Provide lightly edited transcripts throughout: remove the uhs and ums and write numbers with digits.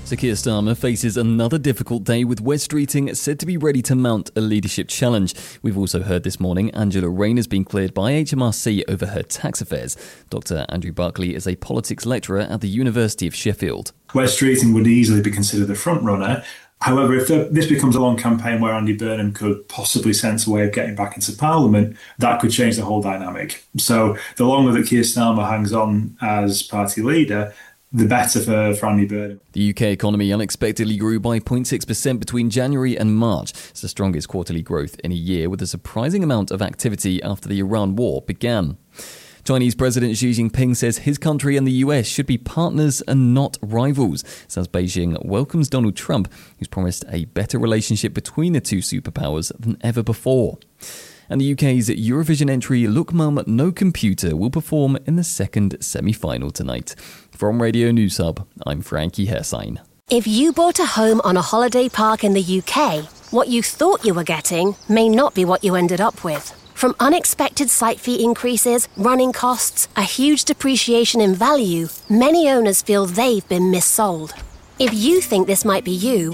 Sir Keir Starmer faces another difficult day with Wes Streeting said to be ready to mount a leadership challenge. We've also heard this morning Angela Rayner has been cleared by HMRC over her tax affairs. Dr. Andrew Buckley is a politics lecturer at the University of Sheffield. Wes Streeting would easily be considered the front runner. However, if this becomes a long campaign where Andy Burnham could possibly sense a way of getting back into Parliament, that could change the whole dynamic. So the longer that Keir Starmer hangs on as party leader, the better for Andy Burnham. The UK economy unexpectedly grew by 0.6% between January and March. It's the strongest quarterly growth in a year, with a surprising amount of activity after the Iran war began. Chinese President Xi Jinping says his country and the US should be partners and not rivals, as Beijing welcomes Donald Trump, who's promised a better relationship between the two superpowers than ever before. And the UK's Eurovision entry Look Mum No Computer will perform in the second semi-final tonight. From Radio News Hub, I'm Frankie Hersign. If you bought a home on a holiday park in the UK, what you thought you were getting may not be what you ended up with. From unexpected site fee increases, running costs, a huge depreciation in value, many owners feel they've been missold. If you think this might be you,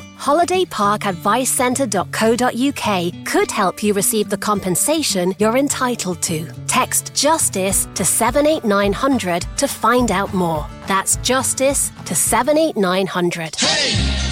holidayparkadvicecentre.co.uk could help you receive the compensation you're entitled to. Text JUSTICE to 78900 to find out more. That's JUSTICE to 78900. Hey!